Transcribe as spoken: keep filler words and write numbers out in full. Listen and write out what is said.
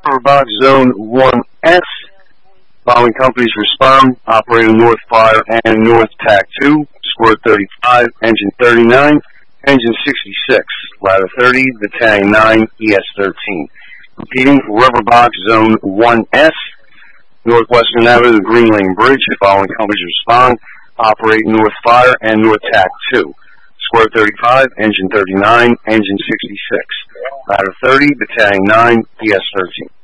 River Box Zone one S. Following companies respond. Operator North Fire and North T A C two. Square thirty-five, engine thirty-nine, engine sixty-six, ladder thirty, battalion nine, E S thirteen. Repeating, River Box Zone one S. Northwestern Avenue, Green Lane Bridge. Following companies respond. Operate North Fire and North T A C two. Square thirty-five, engine thirty-nine, engine sixty-six. Ladder thirty, battalion nine, E S thirteen.